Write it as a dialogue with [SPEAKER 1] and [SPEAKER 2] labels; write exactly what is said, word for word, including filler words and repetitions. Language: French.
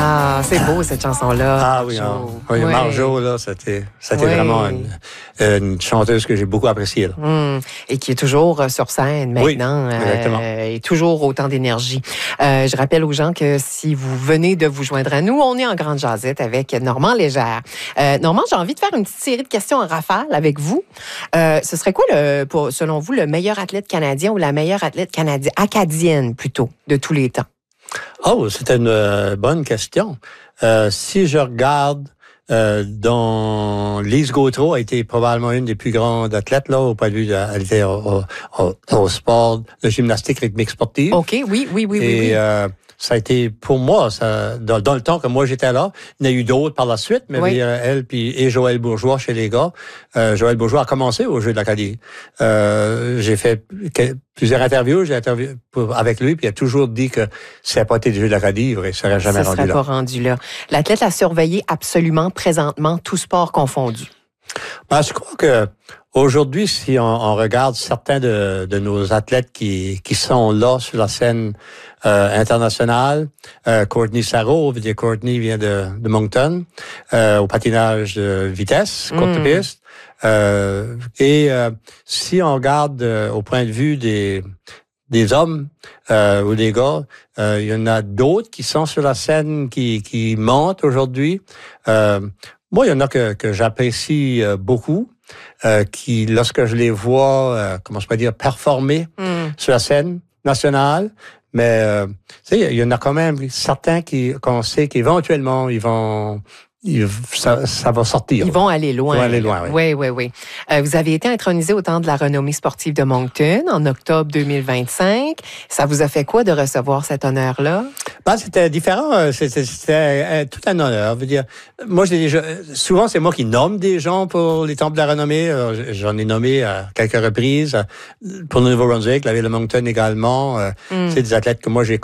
[SPEAKER 1] Ah, c'est beau cette chanson-là.
[SPEAKER 2] Ah oui, hein. oui ouais. Marjo, là, c'était, c'était ouais. vraiment une, une chanteuse que j'ai beaucoup appréciée. Là.
[SPEAKER 1] Mmh. Et qui est toujours sur scène maintenant.
[SPEAKER 2] Oui, exactement.
[SPEAKER 1] Euh, et toujours autant d'énergie. Euh, je rappelle aux gens que si vous venez de vous joindre à nous, on est en grande jasette avec Normand Légère. Euh, Normand, j'ai envie de faire une petite série de questions en rafale avec vous. Euh, ce serait quoi, le, pour, selon vous, le meilleur athlète canadien ou la meilleure athlète canadienne, acadienne plutôt, de tous les temps?
[SPEAKER 2] Oh, c'est une euh, bonne question. Euh, si je regarde, euh, dont Lise Gautreau a été probablement une des plus grandes athlètes, là, au point de vue de, elle était au, au, au sport de gymnastique rythmique sportive.
[SPEAKER 1] OK, oui, oui, oui,
[SPEAKER 2] Et,
[SPEAKER 1] oui. oui.
[SPEAKER 2] Euh, ça a été, pour moi, ça, dans, dans le temps que moi j'étais là, il y en a eu d'autres par la suite, mais oui. elle puis et Joël Bourgeois chez les gars. Euh, Joël Bourgeois a commencé au Jeu de l'Acadie. Euh, j'ai fait plusieurs interviews, j'ai interviewé avec lui, puis il a toujours dit que si ça n'avait pas été du Jeu de l'Acadie, il ne serait jamais
[SPEAKER 1] ça
[SPEAKER 2] rendu là.
[SPEAKER 1] Ça serait pas rendu là. L'athlète a surveillé absolument présentement, tout sport confondu.
[SPEAKER 2] Ben, je crois que aujourd'hui, si on, on regarde certains de, de nos athlètes qui, qui sont là sur la scène euh, internationale, euh, Courtney Sarrault, Courtney vient de, de Moncton, euh, au patinage de vitesse, courte mm. piste. Euh, et euh, si on regarde euh, au point de vue des des hommes euh, ou des gars, euh, il y en a d'autres qui sont sur la scène, qui, qui montent aujourd'hui. Euh, moi, il y en a que, que j'apprécie euh, beaucoup, euh, qui, lorsque je les vois, euh, comment je peux dire, performer mm. sur la scène nationale, mais euh, tu sais, il y en a quand même certains qui, qu'on sait qu'éventuellement, ils vont... Ils, ça, ça va sortir.
[SPEAKER 1] Ils vont aller loin.
[SPEAKER 2] Ils vont aller loin,
[SPEAKER 1] oui. Oui, oui, oui. Euh, vous avez été intronisé au Temple de la renommée sportive de Moncton en octobre deux mille vingt-cinq. Ça vous a fait quoi de recevoir cet honneur-là?
[SPEAKER 2] Ben, c'était différent. C'était, c'était tout un honneur. Je veux dire, moi, j'ai déjà, souvent, c'est moi qui nomme des gens pour les Temples de la renommée. Alors, j'en ai nommé à quelques reprises. Pour le Nouveau-Brunswick, la ville de Moncton également. Mm. C'est des athlètes que moi, j'ai